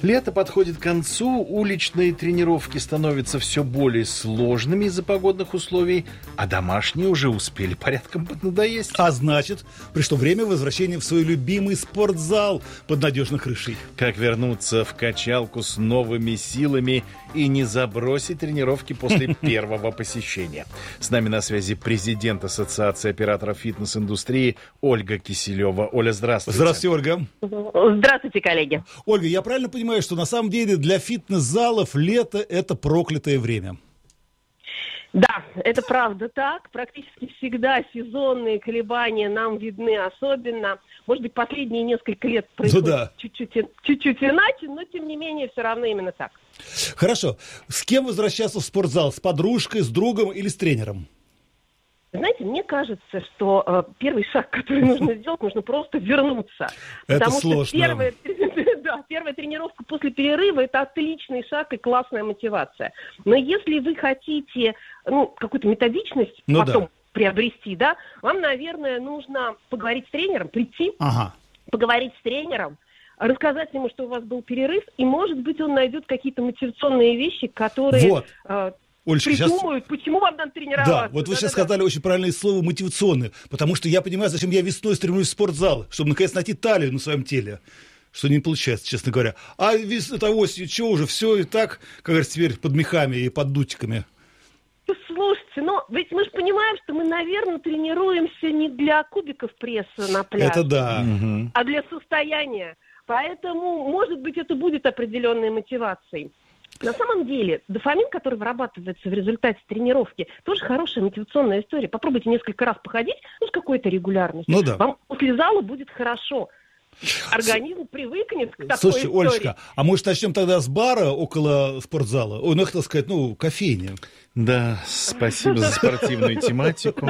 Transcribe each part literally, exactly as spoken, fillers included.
Лето подходит к концу, уличные тренировки становятся все более сложными из-за погодных условий, а домашние уже успели порядком поднадоесть. А значит, пришло время возвращения в свой любимый спортзал под надежной крышей. Как вернуться в качалку с новыми силами и не забросить тренировки после первого посещения. С нами на связи президент Ассоциации операторов фитнес-индустрии Ольга Киселева. Оля, здравствуйте. Здравствуйте, Ольга. Здравствуйте, коллеги. Ольга, я правильно понимаю, что на самом деле для фитнес-залов лето – это проклятое время? Да, это правда так. Практически всегда сезонные колебания нам видны особенно. Может быть, последние несколько лет происходит ну, да. чуть-чуть, чуть-чуть иначе, но тем не менее все равно именно так. Хорошо. С кем возвращаться в спортзал? С подружкой, с другом или с тренером? Знаете, мне кажется, что э, первый шаг, который нужно сделать, нужно просто вернуться. Это потому сложно. Что первая, да, первая тренировка после перерыва – это отличный шаг и классная мотивация. Но если вы хотите ну, какую-то методичность ну, потом да. приобрести, да, вам, наверное, нужно поговорить с тренером, прийти, ага. поговорить с тренером, рассказать ему, что у вас был перерыв, и, может быть, он найдет какие-то мотивационные вещи, которые... Вот. Э, Олечка, придумают, сейчас... почему вам надо тренироваться. Да, вот вы да, сейчас да, да. сказали очень правильное слово «мотивационное», потому что я понимаю, зачем я весной стремлюсь в спортзал, чтобы наконец найти талию на своем теле, что не получается, честно говоря. А вес... это осенью, что уже, все и так, как говорится, теперь под мехами и под дутиками. Слушайте, но ведь мы же понимаем, что мы, наверное, тренируемся не для кубиков пресса на пляже, Это да. а для состояния. Поэтому, может быть, это будет определенной мотивацией. На самом деле, дофамин, который вырабатывается в результате тренировки, тоже хорошая мотивационная история. Попробуйте несколько раз походить, ну, с какой-то регулярностью. Ну да. Вам после зала будет хорошо. Организм привыкнет к такой Слушайте, истории. Олечка, а может начнем тогда с бара около спортзала? Ой, ну, хотел сказать, ну, кофейни. Да, спасибо за спортивную тематику.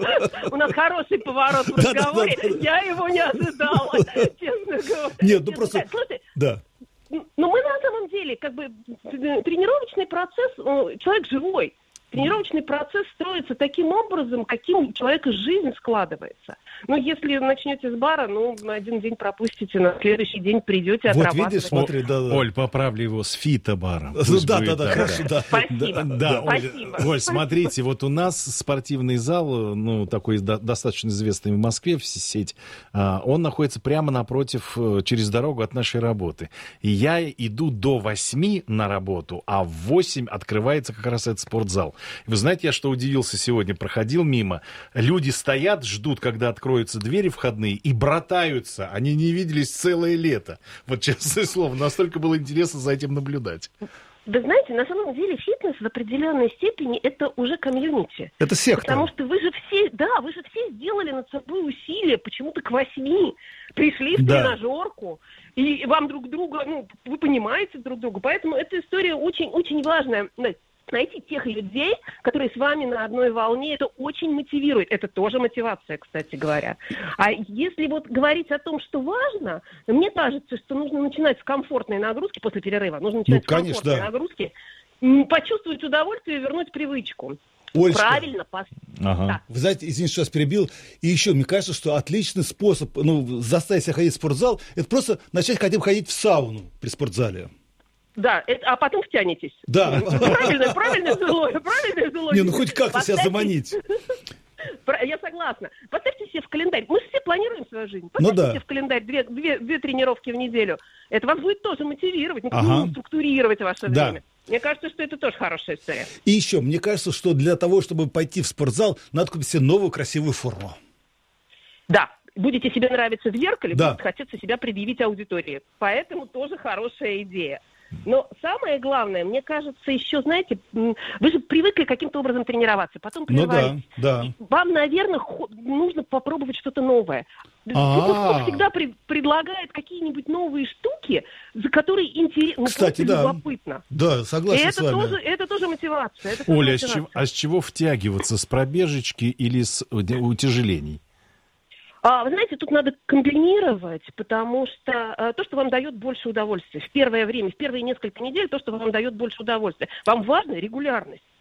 У нас хороший поворот в разговоре. Я его не ожидала, честно говоря. Нет, ну просто... Слушайте, да. но мы на самом деле, как бы, тренировочный процесс, человек живой. Тренировочный процесс строится таким образом, каким у человека жизнь складывается. Ну, если начнете с бара, ну, на один день пропустите, на следующий день придете вот отрабатывать. видишь, смотри, да, да. Оль, поправлю его с фитобара. Да, да, да, хорошо, да. Спасибо. Да, Спасибо. Оль, Оль, смотрите, вот у нас спортивный зал, ну, такой до- достаточно известный в Москве, в сеть, а, он находится прямо напротив, через дорогу от нашей работы. И я иду до восьми на работу, а в восемь открывается как раз этот спортзал. Вы знаете, я что удивился сегодня? Проходил мимо. Люди стоят, ждут, когда откроются двери входные, и братаются. Они не виделись целое лето. Вот честное слово, настолько было интересно за этим наблюдать. Вы знаете, на самом деле фитнес в определенной степени это уже комьюнити. Это секта. Потому что вы же все, да, вы же все сделали над собой усилия почему-то к восьми. Пришли в да. тренажерку, и вам друг друга, ну, вы понимаете друг друга. Поэтому эта история очень-очень важная. Найти тех людей, которые с вами на одной волне, это очень мотивирует. Это тоже мотивация, кстати говоря. А если вот говорить о том, что важно, мне кажется, что нужно начинать с комфортной нагрузки после перерыва. Нужно начинать ну, с комфортной конечно, да. нагрузки, почувствовать удовольствие и вернуть привычку. Олечка, правильно. Пос... Ага. Да. Вы знаете, извините, что я вас перебил. И еще, мне кажется, что отличный способ ну, заставить себя ходить в спортзал, это просто начать хотя бы ходить в сауну при спортзале. Да, это, а потом втянетесь. Да. Правильно, правильно, злое, правильно, злое. Не, ну хоть как-то себя заманить. Я согласна. Поставьте себе в календарь. Мы же все планируем свою жизнь. Поставьте ну, да. себе в календарь две, две, две тренировки в неделю. Это вас будет тоже мотивировать, ага. структурировать ваше да. время. Мне кажется, что это тоже хорошая история. И еще, мне кажется, что для того, чтобы пойти в спортзал, надо купить себе новую красивую форму. Да. Будете себе нравиться в зеркале, да. будет хотеться себя предъявить аудитории. Поэтому тоже хорошая идея. Но самое главное, мне кажется, еще, знаете, вы же привыкли каким-то образом тренироваться, потом прерываетесь. Ну да, да. Вам, наверное, нужно попробовать что-то новое. Фитнес-клуб всегда при- предлагает какие-нибудь новые штуки, за которые интересно, кстати, ну, да. любопытно. Да, согласен И это с вами. тоже, это тоже мотивация. Это тоже Оля, мотивация. а с, чего, а с чего втягиваться? С пробежечки или с утяжелений? А, вы знаете, тут надо комбинировать, потому что а, то, что вам дает больше удовольствия в первое время, в первые несколько недель, то, что вам дает больше удовольствия. Вам важна регулярность.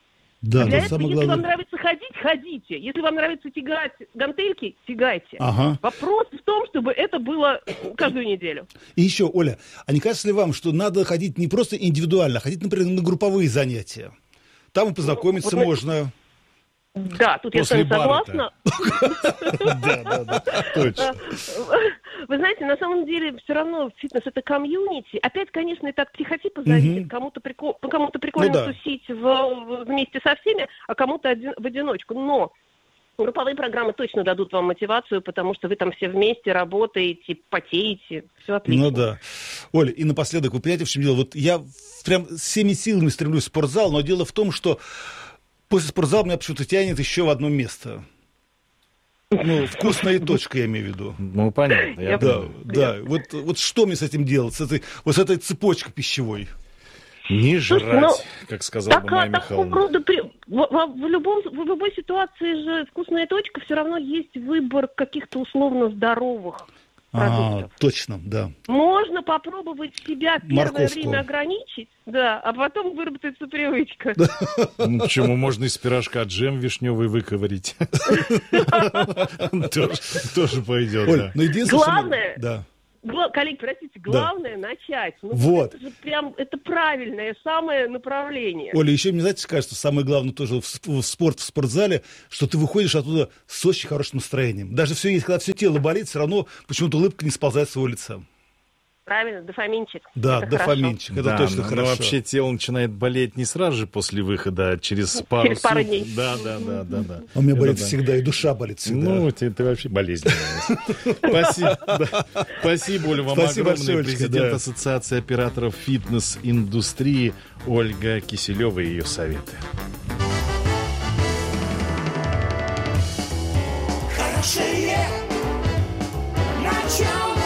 Да, Для но этого, самое если главное... вам нравится ходить, ходите. Если вам нравится тягать гантельки, тягайте. Ага. Вопрос в том, чтобы это было каждую неделю. И еще, Оля, а не кажется ли вам, что надо ходить не просто индивидуально, а ходить, например, на групповые занятия? Там и познакомиться вот, можно. Да, тут После я с вами согласна. Да, да, да, точно. Вы знаете, на самом деле все равно фитнес — это комьюнити. Опять, конечно, это от психотипа зависит. Мгм. Кому-то прикол- кому-то прикольно Ну да. тусить в- в- вместе со всеми, а кому-то один- в одиночку. Но групповые программы точно дадут вам мотивацию, потому что вы там все вместе работаете, потеете. Все отлично. Ну да. Оля, и напоследок, вы понимаете, в чем дело? Вот я прям всеми силами стремлюсь в спортзал, но дело в том, что после спортзала меня почему-то тянет еще в одно место. Ну, вкусная точка, я имею в виду. Ну, понятно. Я Я Да, понял. да. Вот, вот что мне с этим делать, с этой, вот с этой цепочкой пищевой? Не Слушайте, жрать, ну, как сказала бы Майя Так, такого Михайловна. рода при- в, в- в любом, в любой ситуации же вкусная точка, все равно есть выбор каких-то условно здоровых А, продуктов. точно, да. Можно попробовать себя первое Морковку. время ограничить, да, а потом выработается привычка. Ну, почему можно из пирожка джем вишневый выковырить? Тоже тоже пойдет, Оль, да. ну единственное... что мы- Главное- Да. Гла- Коллеги, простите, главное начать. Ну, Вот. Это же прям, это правильное самое направление. Оля, еще мне, знаете, кажется, самое главное тоже в, сп- в спорт, в спортзале, что ты выходишь оттуда с очень хорошим настроением. Даже все есть, когда все тело болит, все равно почему-то улыбка не сползает с его лица. Правильно, дофаминчик. Да, Это дофаминчик, это Да, точно но- хорошо. но вообще тело начинает болеть не сразу же после выхода, а через пару Через пару суток. дней. Да, да, да, да, да. У меня Это болит да. всегда, и душа болит всегда. Ну, ты, ты вообще болезненный. Спасибо. да. Спасибо, Оля, вам Спасибо огромное. большое, Олечка, Президент да. Ассоциации операторов фитнес-индустрии Ольга Киселева и ее советы. Хорошее начало.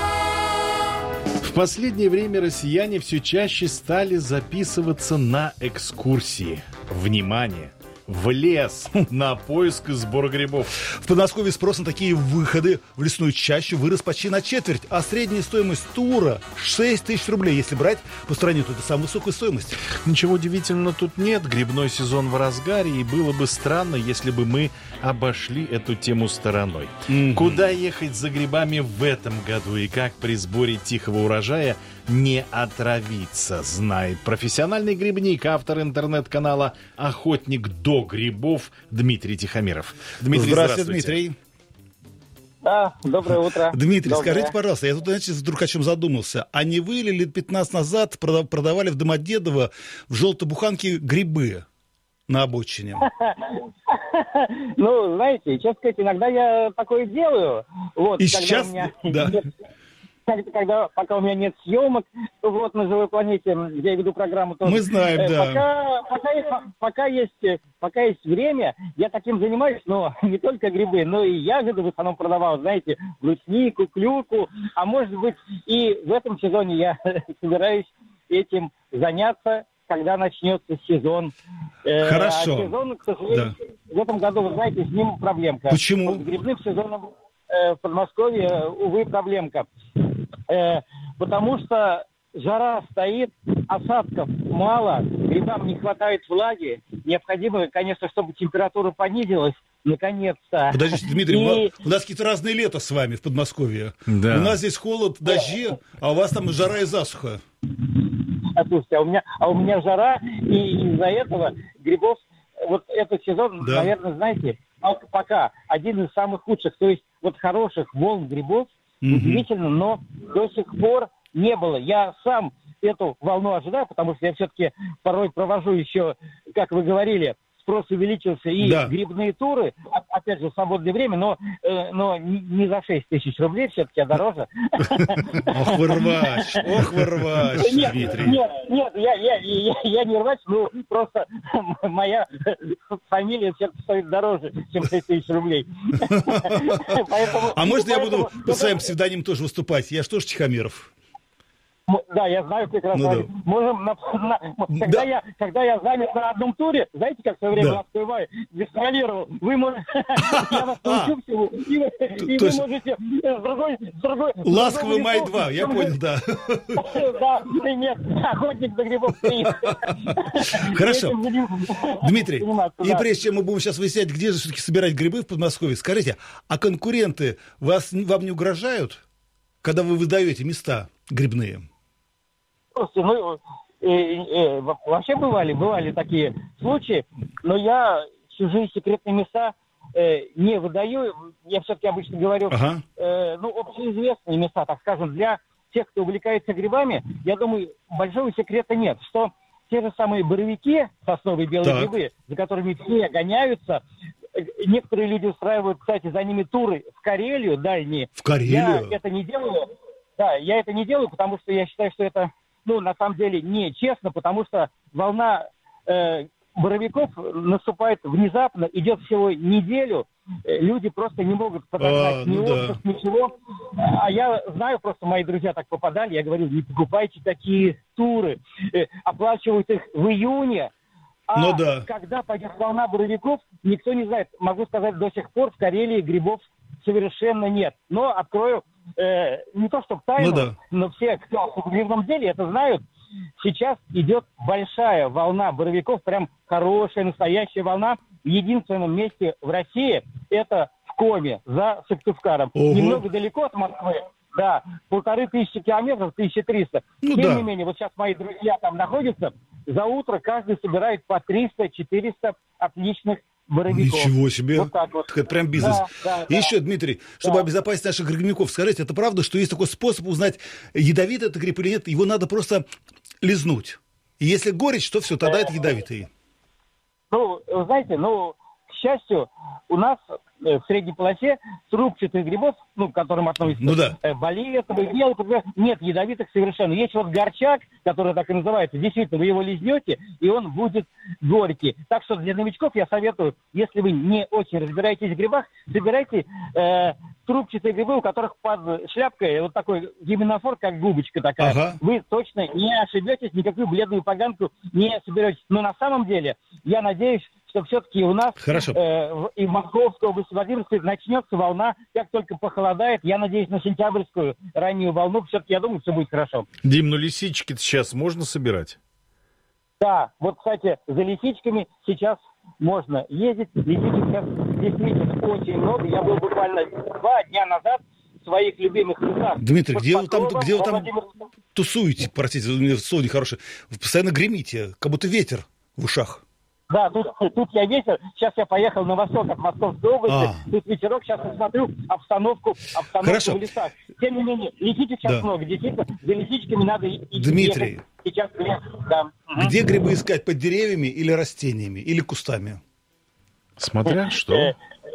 В последнее время россияне все чаще стали записываться на экскурсии. Внимание! В лес на поиск и сбор грибов. В Подмосковье спрос на такие выходы в лесную чащу вырос почти на четверть, а средняя стоимость тура шесть тысяч рублей. Если брать по стране, то это самая высокая стоимость. Ничего удивительного тут нет. Грибной сезон в разгаре, и было бы странно, если бы мы обошли эту тему стороной. Мгм. Куда ехать за грибами в этом году и как при сборе тихого урожая не отравиться, знает профессиональный грибник, автор интернет-канала «Охотник до грибов» Дмитрий Тихомиров. Дмитрий, Здравствуйте, здравствуйте. Дмитрий. Да, доброе утро. Дмитрий, Доброе. скажите, пожалуйста, я тут, знаете, вдруг о чем задумался. А не вы ли лет пятнадцать назад прода- продавали в Домодедово в желтой буханке грибы на обочине? Ну, знаете, честно сказать, иногда я такое делаю. Вот, И когда сейчас, у меня да. нет- когда, когда- пока у меня нет съемок, вот на «Живой планете», где я веду программу, тоже, Мы знаем, э, да. Пока, пока, есть, пока, есть, э, пока есть время, я таким занимаюсь, но не только грибы, но и ягоды в основном продавал, знаете, бруснику, клюку, а может быть и в этом сезоне я собираюсь этим заняться, когда начнется сезон. Э, Хорошо. А сезон, к сожалению, в этом году, вы знаете, с ним проблемка. Почему? Вот с грибным сезоном э, в Подмосковье, увы, проблемка. Э, потому что жара стоит, осадков мало, грибам не хватает влаги. Необходимо, конечно, чтобы температура понизилась, наконец-то. Подождите, Дмитрий, у И- вас- у нас какие-то разные лета с вами в Подмосковье. Да. У нас здесь холод, дожди, а у вас там жара и засуха. А, слушайте, а у меня, а у меня жара, и из-за этого грибов, вот этот сезон, Да. наверное, знаете, пок- пока один из самых худших, то есть вот хороших волн грибов, Мгм. удивительно, но до сих пор не было. Я сам эту волну ожидаю, потому что я все-таки порой провожу еще, как вы говорили, спрос увеличился, и Да. грибные туры, а- опять же, в свободное время, но, э, но не не за шесть тысяч рублей, все-таки, а дороже. Ох, вы рвач, ох, вы рвач, Нет, Дмитрий. нет, нет, я, я, я, я не рвач, ну, просто моя фамилия все-таки стоит дороже, чем шесть тысяч рублей. Поэтому- А можно я буду поэтому- под своим псевдонимом тоже выступать? Я же тоже Тихомиров. Да, я знаю прекрасно. Ну, да. Можем, на, на, когда, Да. я, когда я занят на одном туре, знаете, как в свое время Да. Москва гастролировал, вы можете, я вас научу всего, и вы и То вы есть- можете с другой, с другой... с Ласковый другого май лесу- два, я понял, да. Да, или нет, охотник за грибов три. Хорошо. Этим будем Дмитрий, заниматься, и да. прежде чем мы будем сейчас выяснять, где же все-таки собирать грибы в Подмосковье, скажите, а конкуренты вас, вам не угрожают, когда вы выдаете места грибные? Слушайте, ну, э, э, во- вообще бывали, бывали такие случаи, но я чужие секретные места э, не выдаю. Я все-таки обычно говорю, Ага. э, ну, общеизвестные места, так скажем, для тех, кто увлекается грибами, я думаю, большого секрета нет, что те же самые боровики, сосновые белые Так. грибы, за которыми все гоняются, э, некоторые люди устраивают, кстати, за ними туры в Карелию дальние. В Карелию? Я это не делаю. Да, я это не делаю, потому что я считаю, что это, ну, на самом деле, нечестно, потому что волна э, боровиков наступает внезапно, идет всего неделю, э, люди просто не могут подогнать А, ни ну да. отпуск, ничего. А я знаю, просто мои друзья так попадали, я говорю, не покупайте такие туры, э, оплачивают их в июне. А Ну да. когда пойдет волна боровиков, никто не знает. Могу сказать, до сих пор в Карелии грибов совершенно нет. Но открою э, не то чтобы тайну, Ну да. но все, кто в грибном деле, это знают. Сейчас идет большая волна боровиков, прям хорошая, настоящая волна. В единственном месте в России это в Коме, за Сыктывкаром. Ого. Немного далеко от Москвы. Да, полторы тысячи километров, тысяча триста. Ну Тем да. не менее, вот сейчас мои друзья там находятся, за утро каждый собирает по триста-четыреста отличных боровиков. Ничего себе. Вот так вот. Так это прям бизнес. Да, да, И да. еще, Дмитрий, чтобы Да. обезопасить наших грибников, скажите, это правда, что есть такой способ узнать, ядовитый это гриб или нет? Его надо просто лизнуть. И если горечь, то все, тогда это ядовитый. Ну, вы знаете, ну, к счастью, у нас э, в средней полосе трубчатых грибов, ну, к которым относятся Ну да. э, балетовый, белый, например, нет ядовитых совершенно. Есть вот горчак, который так и называется. Действительно, вы его лизнете, и он будет горький. Так что для новичков я советую, если вы не очень разбираетесь в грибах, собирайте э, трубчатые грибы, у которых под шляпкой вот такой гименофор, как губочка такая. Ага. Вы точно не ошибетесь, никакую бледную поганку не соберетесь. Но на самом деле, я надеюсь, что все-таки у нас Хорошо. э, в- и в Московской области, Владимирской, начнется волна, как только похолодает. Я надеюсь на сентябрьскую раннюю волну. Все-таки я думаю, все будет хорошо. Дим, ну лисички-то сейчас можно собирать? Да, вот, кстати, за лисичками сейчас можно ездить. Лисичек сейчас действительно очень много. Я был буквально два дня назад в своих любимых местах. Дмитрий, Под где вы там, Покровом, где вы во там Владимирском. тусуете, простите, у меня слово нехорошее, вы постоянно гремите, как будто ветер в ушах. Да, тут, тут я ветер. Сейчас я поехал на восток от Московской области. А. Тут ветерок. Сейчас посмотрю обстановку, обстановку Хорошо. в лесах. Тем не менее, лисичек сейчас Да. много. Действительно, за лисичками надо и- и Дмитрий. ехать сейчас в лес. Да. Мгм. Где грибы искать, под деревьями или растениями, или кустами? Смотря что. Э,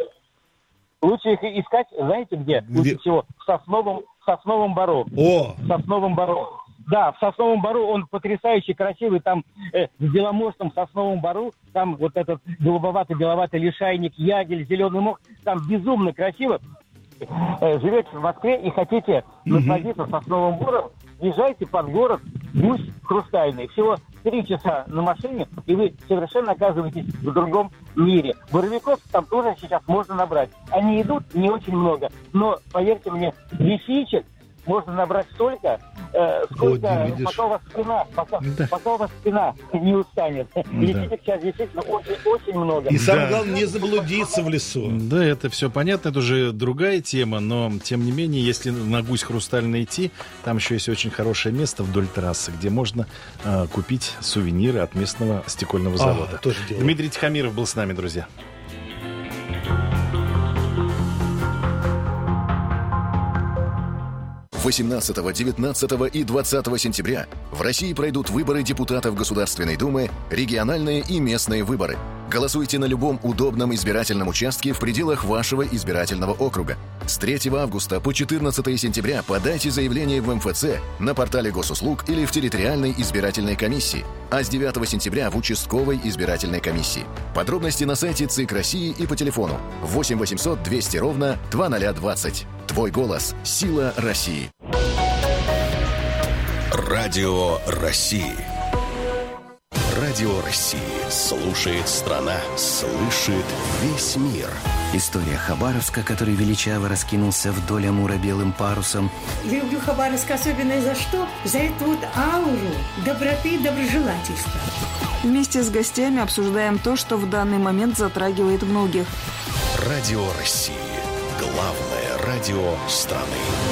Лучше их искать, знаете где? Где? Лучше всего в сосновом, в сосновом бору. О, В сосновом бору. Да, в сосновом бору он потрясающе красивый. Там э, в беломорском сосновом бору, там вот этот голубовато-беловатый лишайник, ягель, зеленый мох, там безумно красиво. Э, живете в Москве и хотите насладиться сосновым бором, езжайте под город Гусь Хрустальный. Всего три часа на машине, и вы совершенно оказываетесь в другом мире. Боровиков там тоже сейчас можно набрать. Они идут не очень много, но, поверьте мне, лисичек можно набрать столько, э, сколько, Вот, видишь. пока у вас спина, пока, Да. пока у вас спина не устанет. Лисичек сейчас действительно очень, очень много. и самое Да. главное, не заблудиться в лесу. Да, это все понятно, это уже другая тема, но тем не менее, если на Гусь Хрустальный идти, там еще есть очень хорошее место вдоль трассы, где можно э, купить сувениры от местного стекольного завода. А, тоже дело. Дмитрий Тихомиров был с нами, друзья. восемнадцатого, девятнадцатого и двадцатого сентября в России пройдут выборы депутатов Государственной Думы, региональные и местные выборы. Голосуйте на любом удобном избирательном участке в пределах вашего избирательного округа. С третьего августа по четырнадцатое сентября подайте заявление в эм эф цэ, на портале госуслуг или в территориальной избирательной комиссии, а с девятого сентября в участковой избирательной комиссии. Подробности на сайте ЦИК России и по телефону восемь восемьсот двести ровно двадцать ноль двадцать. Твой голос – сила России. Радио России. Радио России. Слушает страна, слышит весь мир. История Хабаровска, который величаво раскинулся вдоль Амура белым парусом. Люблю Хабаровск особенно за что? За эту вот ауру доброты и доброжелательства. Вместе с гостями обсуждаем то, что в данный момент затрагивает многих. Радио России. Главное радио страны.